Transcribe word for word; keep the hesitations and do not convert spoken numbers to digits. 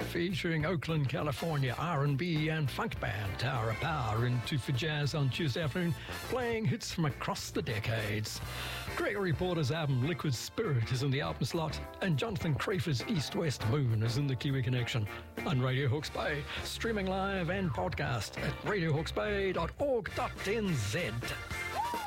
featuring Oakland, California R and B and funk band Tower of Power into for jazz on Tuesday afternoon, playing hits from across the decades. Gregory Porter's album Liquid Spirit is in the album slot, and Jonathan Crafer's East West Moon is in the Kiwi Connection on Radio Hawke's Bay, streaming live and podcast at radio hawkes bay dot org dot n z.